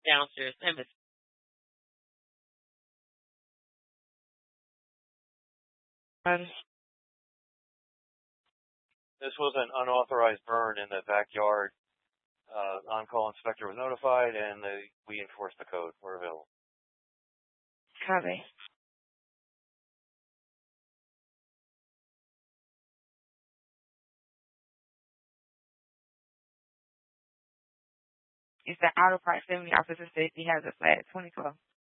downstairs. Um, This was an unauthorized burn in the backyard. On-call inspector was notified, and we enforced the code. We're available. copy. It's the outer proximity officer safety hazard flag 2012.